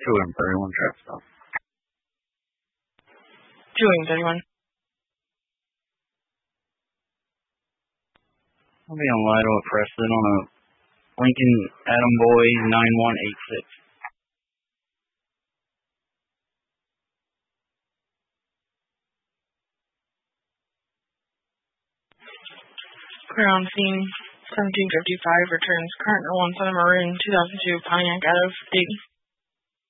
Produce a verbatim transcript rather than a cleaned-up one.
two M thirty-one trap stop. two M thirty-one. I'll be on Lido at Preston on a Lincoln Adam Boy nine one eight six. Clear on scene. seventeen fifty-five returns current one Son of Maroon two thousand two Pontiac out of Dayton.